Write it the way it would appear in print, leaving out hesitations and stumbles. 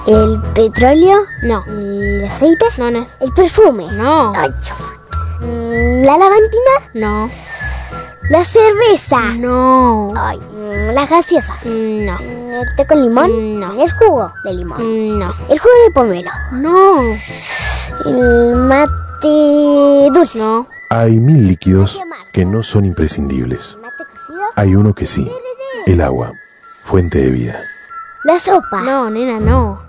¿El petróleo? No. ¿El aceite? No, no es. ¿El perfume? No. Ay, ¿la lavantina? No. ¿La cerveza? No. Ay, ¿las gaseosas? No. ¿El té con limón? No. ¿El jugo de limón? No. ¿El jugo de pomelo? No. ¿El mate dulce? No. Hay 1000 líquidos que no son imprescindibles. ¿El mate cocido? Hay uno que sí, el agua, fuente de vida. ¿La sopa? No, nena, no.